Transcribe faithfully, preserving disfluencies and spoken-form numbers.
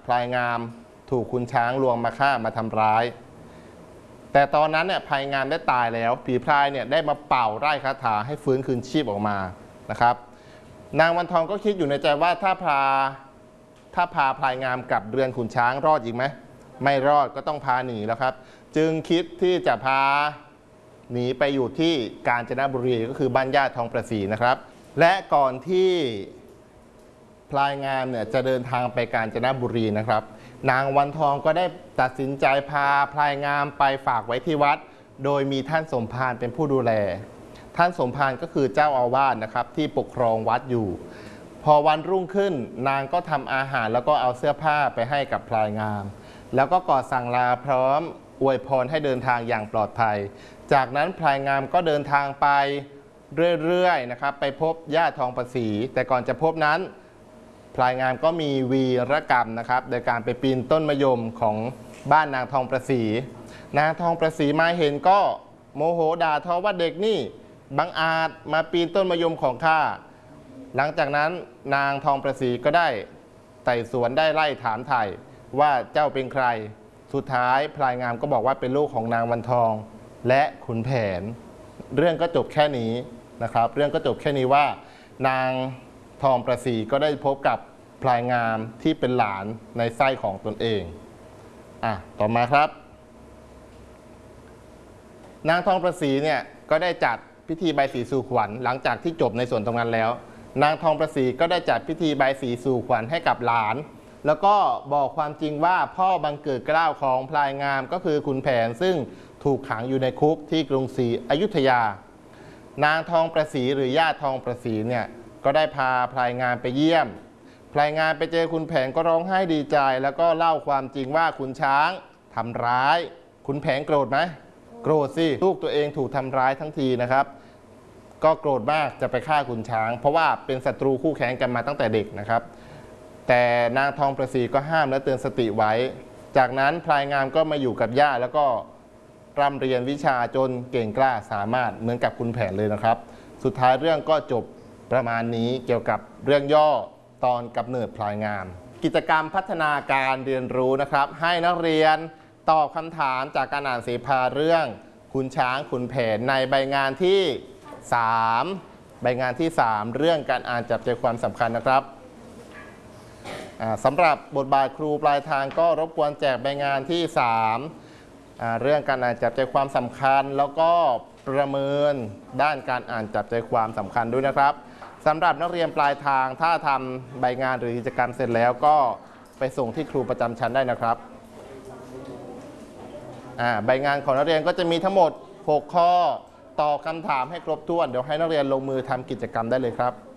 พลายงามถูกคุณช้างลวงมาฆ่ามาทำร้ายแต่ตอนนั้นเนี่ยพลายงามได้ตายแล้วผีพรายเนี่ยได้มาเป่าไล่คาถาให้ฟื้นคืนชีพออกมานะครับนางวันทองก็คิดอยู่ในใจว่าถ้าพาถ้าพาพลายงามกลับเรือนขุนช้างรอดอีกไหมไม่รอดก็ต้องพาหนีแล้วครับจึงคิดที่จะพาหนีไปอยู่ที่กาญจนบุรีก็คือบ้านญาติทองประศรีนะครับและก่อนที่พลายงามเนี่ยจะเดินทางไปกาญจนบุรีนะครับนางวันทองก็ได้ตัดสินใจพาพลายงามไปฝากไว้ที่วัดโดยมีท่านสมภารเป็นผู้ดูแลท่านสมภารก็คือเจ้าอาวาสนะครับที่ปกครองวัดอยู่พอวันรุ่งขึ้นนางก็ทำอาหารแล้วก็เอาเสื้อผ้าไปให้กับพลายงามแล้วก็กอดสั่งลาพร้อมอวยพรให้เดินทางอย่างปลอดภัยจากนั้นพลายงามก็เดินทางไปเรื่อยๆนะครับไปพบญาติทองประศรีแต่ก่อนจะพบนั้นพลายงามก็มีวีรกรรมนะครับโดยการไปปีนต้นมะยมของบ้านนางทองประศรีนางทองประศรีมาเห็นก็โมโหด่าทอว่าเด็กนี่บังอาจมาปีนต้นมะยมของข้าหลังจากนั้นนางทองประศรีก็ได้ไต่สวนได้ไล่ถามไถ่ว่าเจ้าเป็นใครสุดท้ายพลายงามก็บอกว่าเป็นลูกของนางวันทองและขุนแผนเรื่องก็จบแค่นี้นะครับเรื่องก็จบแค่นี้ว่านางทองประศรีก็ได้พบกับพลายงามที่เป็นหลานในไส้ของตนเองอ่ะต่อมาครับนางทองประศรีเนี่ยก็ได้จัดพิธีใบสีสู่ขวัญหลังจากที่จบในส่วนตรงนั้นแล้วนางทองประศรีก็ได้จัดพิธีใบสีสู่ขวัญให้กับหลานแล้วก็บอกความจริงว่าพ่อบังเกิดเกล้าของพลายงามก็คือขุนแผนซึ่งถูกขังอยู่ในคุกที่กรุงศรีอยุธยานางทองประศรีหรือญาติทองประศรีเนี่ยก็ได้พาพลายงามไปเยี่ยมพลายงามไปเจอขุนแผนก็ร้องไห้ดีใจแล้วก็เล่าความจริงว่าขุนช้างทำร้ายขุนแผนโกรธไหมโกรธสิลูกตัวเองถูกทำร้ายทั้งทีนะครับก็โกรธมากจะไปฆ่าขุนช้างเพราะว่าเป็นศัตรูคู่แข่งกันมาตั้งแต่เด็กนะครับแต่นางทองประศรีก็ห้ามและเตือนสติไว้จากนั้นพลายงามก็มาอยู่กับย่าแล้วก็ร่ำเรียนวิชาจนเก่งกล้าสามารถเหมือนกับขุนแผนเลยนะครับสุดท้ายเรื่องก็จบประมาณนี้เกี่ยวกับเรื่องย่อตอนกำเนิดพลายงามกิจกรรมพัฒนาการเรียนรู้นะครับให้นักเรียนตอบคำถามจากการอ่านเสภาเรื่องขุนช้างขุนแผนในใบงานที่สามใบงานที่สามเรื่องการอ่านจับใจความสำคัญนะครับสำหรับบทบาทครูปลายทางก็รบกวนแจกใบงานที่สามเรื่องการอ่านจับใจความสำคัญแล้วก็ประเมินด้านการอ่านจับใจความสำคัญด้วยนะครับสำหรับนักเรียนปลายทางถ้าทำใบงานหรือกิจกรรมเสร็จแล้วก็ไปส่งที่ครูประจำชั้นได้นะครับใบงานของนักเรียนก็จะมีทั้งหมดหกข้อตอบคำถามให้ครบถ้วนเดี๋ยวให้นักเรียนลงมือทำกิจกรรมได้เลยครับ